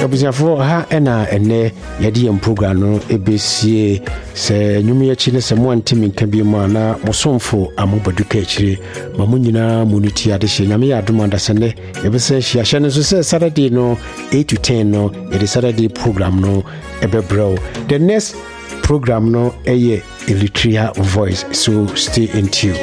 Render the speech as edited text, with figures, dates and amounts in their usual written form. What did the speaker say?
abusiafo ha ena ene yedi yem program no ebesie se nwumi yachi ne se mo antimi nka bi mu ana mosomfo amobaduka achire ma munyina muniti ade hye nyame ya adom andasene ebese hye ahye no so se Saturday no 8 to 10 no it is Saturday program no ebebro. The next program no eye Eritrea Voice, so stay in tune.